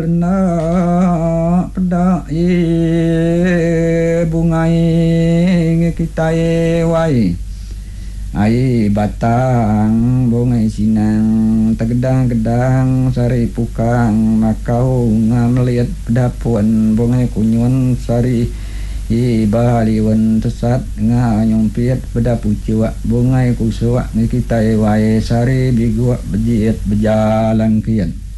na pada bungai kita wai ai batang bungai sinang tegedang-gedang sari pukang makau ngameliat pedapun bungai kunyun sari baliwan tesat nganyumpiat pedapu ciwak bungai kusuak kita wai sari biguak bejiat bejalan kian